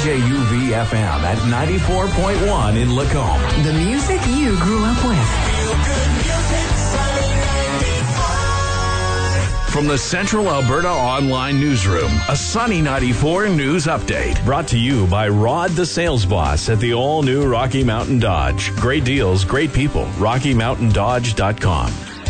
CJUV-FM at 94.1 in Lacombe. The music you grew up with. From the Central Alberta Online Newsroom, a Sunny 94 news update. Brought to you by Rod the Sales Boss at the all-new Rocky Mountain Dodge. Great deals, great people. RockyMountainDodge.com.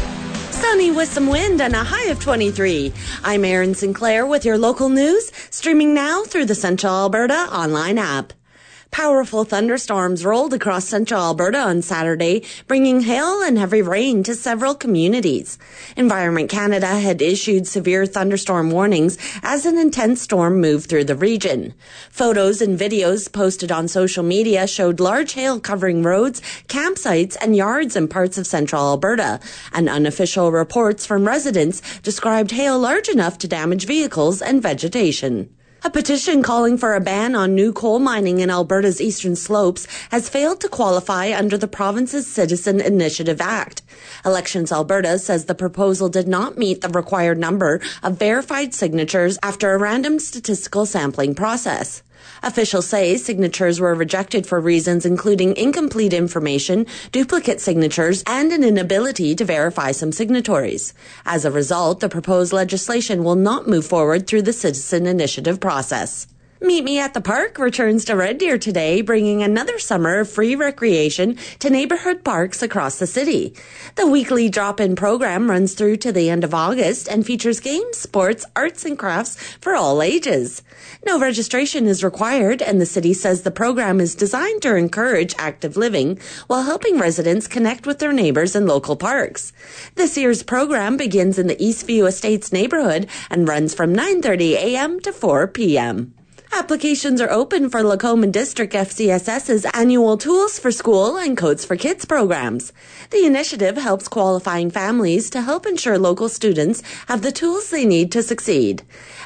Sunny with some wind and a high of 23. I'm Erin Sinclair with your local news, streaming now through the Central Alberta Online app. Powerful thunderstorms rolled across central Alberta on Saturday, bringing hail and heavy rain to several communities. Environment Canada had issued severe thunderstorm warnings as an intense storm moved through the region. Photos and videos posted on social media showed large hail covering roads, campsites, and yards in parts of central Alberta, and unofficial reports from residents described hail large enough to damage vehicles and vegetation. A petition calling for a ban on new coal mining in Alberta's eastern slopes has failed to qualify under the province's Citizen Initiative Act. Elections Alberta says the proposal did not meet the required number of verified signatures after a random statistical sampling process. Officials say signatures were rejected for reasons including incomplete information, duplicate signatures, and an inability to verify some signatories. As a result, the proposed legislation will not move forward through the Citizen Initiative process. Meet Me at the Park returns to Red Deer today, bringing another summer of free recreation to neighborhood parks across the city. The weekly drop-in program runs through to the end of August and features games, sports, arts, and crafts for all ages. No registration is required, and the city says the program is designed to encourage active living while helping residents connect with their neighbors in local parks. This year's program begins in the Eastview Estates neighborhood and runs from 9:30 a.m. to 4 p.m. Applications are open for Lacombe District FCSS's annual Tools for School and Codes for Kids programs. The initiative helps qualifying families to help ensure local students have the tools they need to succeed.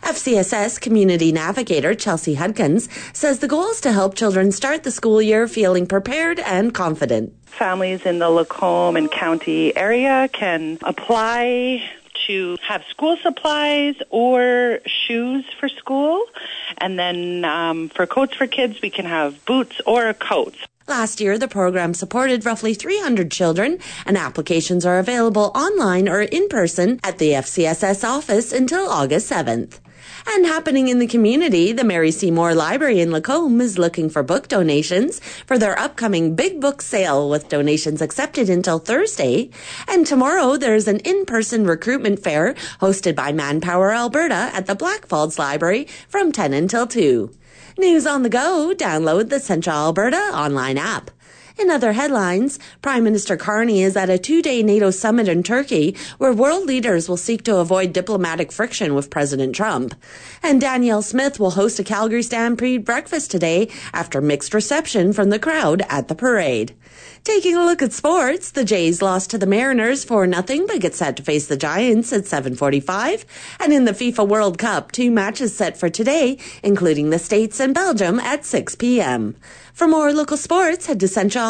FCSS Community Navigator Chelsea Hudkins says the goal is to help children start the school year feeling prepared and confident. Families in the Lacombe and County area can apply to have school supplies or shoes for school. And then for Coats for Kids, we can have boots or coats. Last year, the program supported roughly 300 children, and applications are available online or in person at the FCSS office until August 7th. And happening in the community, the Mary Seymour Library in Lacombe is looking for book donations for their upcoming Big Book Sale, with donations accepted until Thursday. And tomorrow, there's an in-person recruitment fair hosted by Manpower Alberta at the Blackfalds Library from 10 until 2. News on the go, download the Central Alberta online app. In other headlines, Prime Minister Carney is at a 2-day NATO summit in Turkey where world leaders will seek to avoid diplomatic friction with President Trump. And Danielle Smith will host a Calgary Stampede breakfast today after mixed reception from the crowd at the parade. Taking a look at sports, the Jays lost to the Mariners 4-0 but get set to face the Giants at 7:45. And in the FIFA World Cup, 2 matches set for today, including the States and Belgium at 6 p.m. For more local sports, head to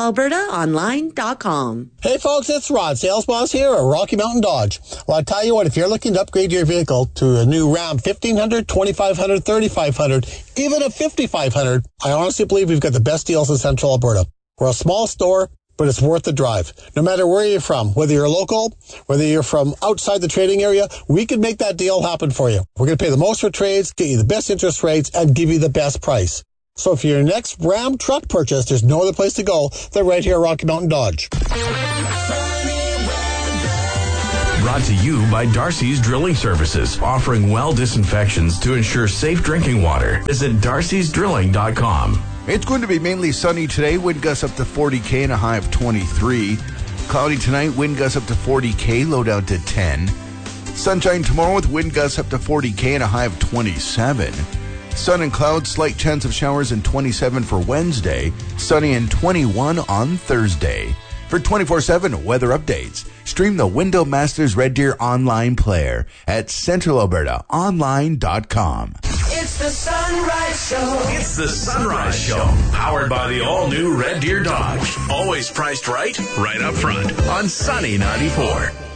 CentralAlbertaOnline.com. Hey folks, it's Rod, Sales Boss here at Rocky Mountain Dodge. Well, I tell you what, if you're looking to upgrade your vehicle to a new Ram 1500, 2500, 3500, even a 5500, I honestly believe we've got the best deals in Central Alberta. We're a small store, but it's worth the drive. No matter where you're from, whether you're local, whether you're from outside the trading area, we can make that deal happen for you. We're going to pay the most for trades, get you the best interest rates, and give you the best price. So for your next Ram truck purchase, there's no other place to go than right here at Rocky Mountain Dodge. Brought to you by Darcy's Drilling Services, offering well disinfections to ensure safe drinking water. Visit darcysdrilling.com. It's going to be mainly sunny today, wind gusts up to 40 and a high of 23. Cloudy tonight, wind gusts up to 40 low down to 10. Sunshine tomorrow with wind gusts up to 40 and a high of 27. Sun and clouds, slight chance of showers, and 27 for Wednesday. Sunny and 21 on Thursday. For 24/7 weather updates, stream the Window Masters Red Deer online player at CentralAlbertaOnline.com. It's the Sunrise Show. It's the Sunrise Show, powered by the all-new Red Deer Dodge. Always priced right up front on Sunny 94.